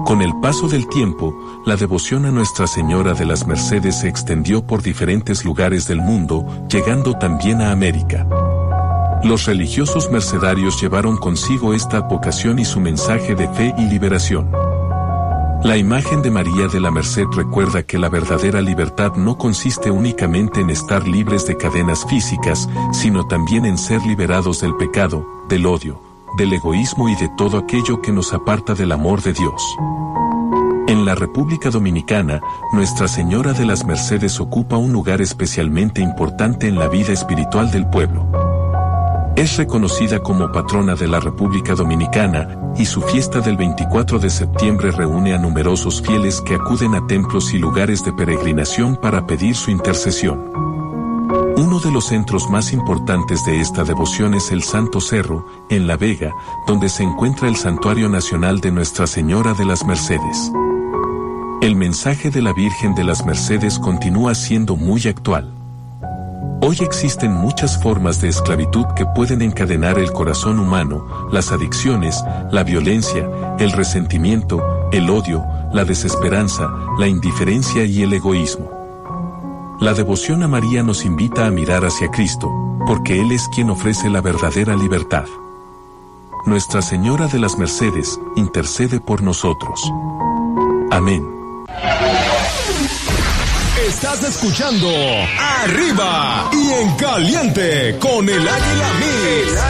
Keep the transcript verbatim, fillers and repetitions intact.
Con el paso del tiempo, la devoción a Nuestra Señora de las Mercedes se extendió por diferentes lugares del mundo, llegando también a América. Los religiosos mercedarios llevaron consigo esta vocación y su mensaje de fe y liberación. La imagen de María de la Merced recuerda que la verdadera libertad no consiste únicamente en estar libres de cadenas físicas, sino también en ser liberados del pecado, del odio, del egoísmo y de todo aquello que nos aparta del amor de Dios. En la República Dominicana, Nuestra Señora de las Mercedes ocupa un lugar especialmente importante en la vida espiritual del pueblo. Es reconocida como patrona de la República Dominicana, y su fiesta del veinticuatro de septiembre reúne a numerosos fieles que acuden a templos y lugares de peregrinación para pedir su intercesión. Uno de los centros más importantes de esta devoción es el Santo Cerro, en La Vega, donde se encuentra el Santuario Nacional de Nuestra Señora de las Mercedes. El mensaje de la Virgen de las Mercedes continúa siendo muy actual. Hoy existen muchas formas de esclavitud que pueden encadenar el corazón humano: las adicciones, la violencia, el resentimiento, el odio, la desesperanza, la indiferencia y el egoísmo. La devoción a María nos invita a mirar hacia Cristo, porque Él es quien ofrece la verdadera libertad. Nuestra Señora de las Mercedes intercede por nosotros. Amén. Estás escuchando Arriba y en Caliente con el Águila Mix.